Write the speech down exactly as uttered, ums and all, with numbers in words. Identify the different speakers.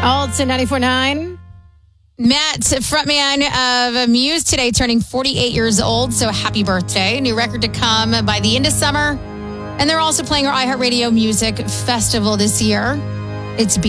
Speaker 1: Alton ninety-four point nine.
Speaker 2: Matt, frontman of Muse today, turning forty-eight years old. So happy birthday. New record to come by the end of summer. And they're also playing our iHeartRadio Music Festival this year. It's